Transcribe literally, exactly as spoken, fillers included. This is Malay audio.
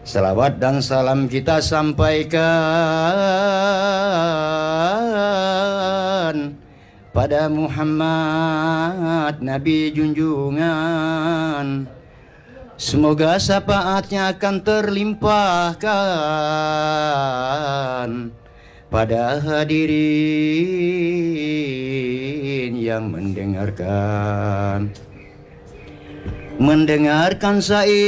Salawat dan salam kita sampaikan pada Muhammad Nabi junjungan. Semoga syafaatnya akan terlimpahkan pada hadirin yang mendengarkan. Mendengarkan saya